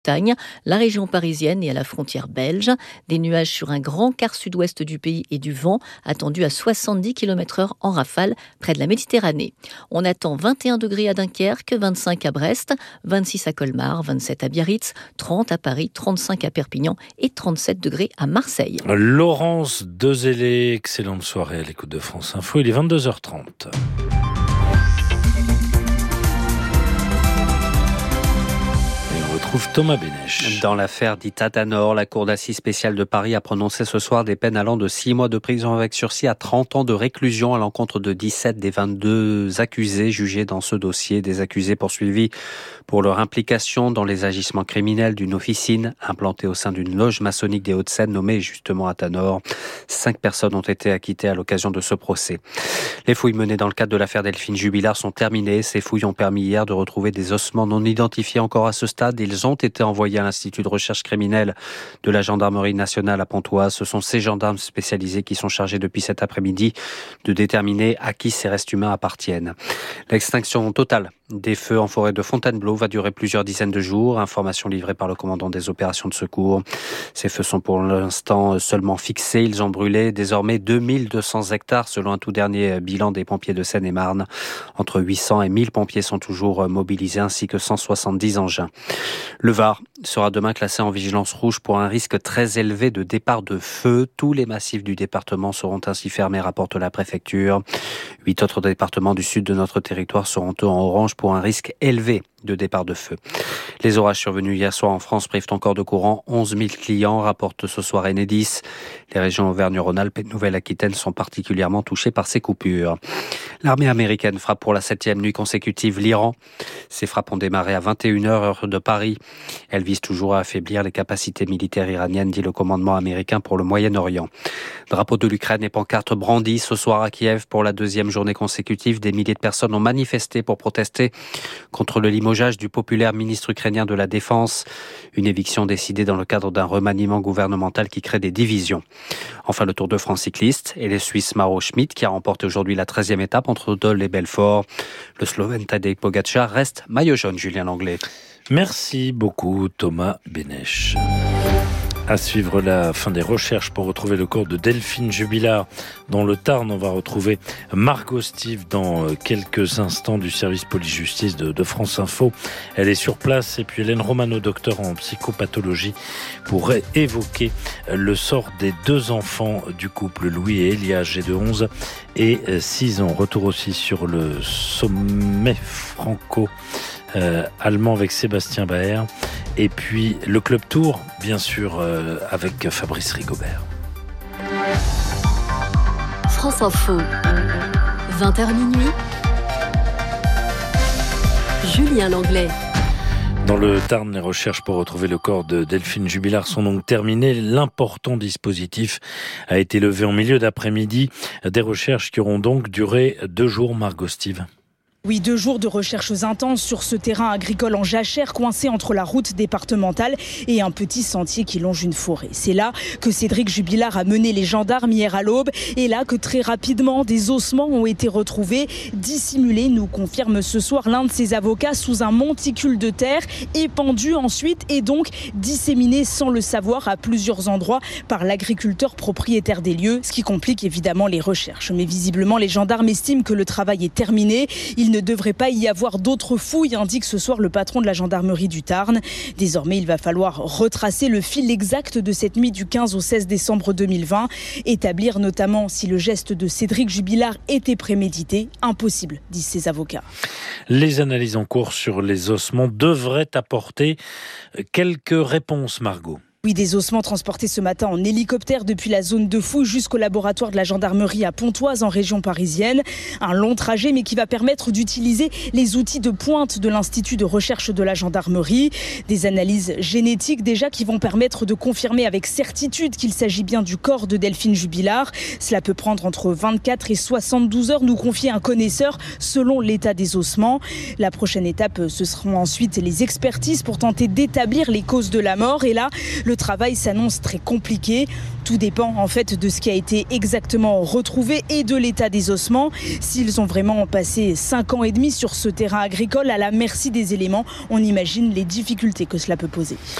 la région parisienne et à la frontière belge. Des nuages sur un grand quart sud-ouest du pays et du vent attendu à 70 km/h en rafale près de la Méditerranée. On attend 21 degrés à Dunkerque, 25 à Brest, 26 à Colmar, 27 à Biarritz, 30 à Paris, 35 à Perpignan et 37 degrés à Marseille. Laurence Dezellé, excellente soirée à l'écoute de France Info, il est 22h30. Thomas Bénèche. Dans l'affaire dite Atanor, la Cour d'assises spéciale de Paris a prononcé ce soir des peines allant de 6 mois de prison avec sursis à 30 ans de réclusion à l'encontre de 17 des 22 accusés jugés dans ce dossier. Des accusés poursuivis pour leur implication dans les agissements criminels d'une officine implantée au sein d'une loge maçonnique des Hauts-de-Seine nommée justement Atanor. 5 personnes ont été acquittées à l'occasion de ce procès. Les fouilles menées dans le cadre de l'affaire Delphine Jubilard sont terminées. Ces fouilles ont permis hier de retrouver des ossements non identifiés encore à ce stade. Ils ont été envoyés à l'Institut de recherche criminelle de la Gendarmerie nationale à Pontoise. Ce sont ces gendarmes spécialisés qui sont chargés depuis cet après-midi de déterminer à qui ces restes humains appartiennent. L'extinction totale des feux en forêt de Fontainebleau va durer plusieurs dizaines de jours. Information livrée par le commandant des opérations de secours. Ces feux sont pour l'instant seulement fixés. Ils ont brûlé désormais 2200 hectares selon un tout dernier bilan des pompiers de Seine-et-Marne. Entre 800 et 1000 pompiers sont toujours mobilisés ainsi que 170 engins. Le Var sera demain classé en vigilance rouge pour un risque très élevé de départ de feu. Tous les massifs du département seront ainsi fermés, rapporte la préfecture. 8 autres départements du sud de notre territoire seront eux en orange pour un risque élevé de départ de feu. Les orages survenus hier soir en France privent encore de courant 11 000 clients, rapporte ce soir Enedis. Les régions Auvergne-Rhône-Alpes et Nouvelle-Aquitaine sont particulièrement touchées par ces coupures. L'armée américaine frappe pour la 7e nuit consécutive l'Iran. Ces frappes ont démarré à 21h heure de Paris. Elles visent toujours à affaiblir les capacités militaires iraniennes, dit le commandement américain pour le Moyen-Orient. Drapeau de l'Ukraine et pancartes brandies ce soir à Kiev pour la 2e journée consécutive. Des milliers de personnes ont manifesté pour protester contre le limogeage du populaire ministre ukrainien de la Défense. Une éviction décidée dans le cadre d'un remaniement gouvernemental qui crée des divisions. Enfin, le Tour de France cycliste et les Suisses Mauro Schmid qui a remporté aujourd'hui la 13e étape entre Dole et Belfort. Le Slovène Tadej Pogačar reste maillot jaune, Julien Langlais. Merci beaucoup Thomas Bénèche. À suivre la fin des recherches pour retrouver le corps de Delphine Jubilard dans le Tarn. On va retrouver Margot Steve dans quelques instants du service police-justice de France Info. Elle est sur place et puis Hélène Romano, docteur en psychopathologie, pour évoquer le sort des 2 enfants du couple Louis et Elia, âgés de 11 et 6 ans. Retour aussi sur le sommet franco allemand avec Sébastien Baer. Et puis le Club Tour, bien sûr, avec Fabrice Rigobert. France Info, 20h minuit, Julien Langlais. Dans le Tarn, les recherches pour retrouver le corps de Delphine Jubilard sont donc terminées. L'important dispositif a été levé en milieu d'après-midi. Des recherches qui auront donc duré 2 jours, Margot Steve. Oui, 2 jours de recherches intenses sur ce terrain agricole en jachère, coincé entre la route départementale et un petit sentier qui longe une forêt. C'est là que Cédric Jubilard a mené les gendarmes hier à l'aube et là que très rapidement des ossements ont été retrouvés, dissimulés, nous confirme ce soir l'un de ses avocats, sous un monticule de terre, épandu ensuite et donc disséminé sans le savoir à plusieurs endroits par l'agriculteur propriétaire des lieux, ce qui complique évidemment les recherches. Mais visiblement, les gendarmes estiment que le travail est terminé. Il ne devrait pas y avoir d'autres fouilles, indique ce soir le patron de la gendarmerie du Tarn. Désormais, il va falloir retracer le fil exact de cette nuit du 15 au 16 décembre 2020, établir notamment si le geste de Cédric Jubilard était prémédité. Impossible, disent ses avocats. Les analyses en cours sur les ossements devraient apporter quelques réponses, Margot. Oui, des ossements transportés ce matin en hélicoptère depuis la zone de fouille jusqu'au laboratoire de la gendarmerie à Pontoise en région parisienne. Un long trajet mais qui va permettre d'utiliser les outils de pointe de l'Institut de recherche de la gendarmerie. Des analyses génétiques déjà qui vont permettre de confirmer avec certitude qu'il s'agit bien du corps de Delphine Jubilard. Cela peut prendre entre 24 et 72 heures, nous confie un connaisseur, selon l'état des ossements. La prochaine étape, ce seront ensuite les expertises pour tenter d'établir les causes de la mort. Et là, Le travail s'annonce très compliqué. Tout dépend en fait de ce qui a été exactement retrouvé et de l'état des ossements. S'ils ont vraiment passé 5 ans et demi sur ce terrain agricole à la merci des éléments, on imagine les difficultés que cela peut poser.